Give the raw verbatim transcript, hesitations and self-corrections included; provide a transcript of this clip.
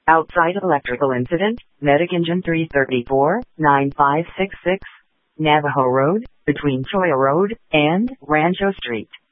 Outside electrical incident, medic engine three thirty-four, nine five six six, Navajo Road, between Choya Road and Rancho Street.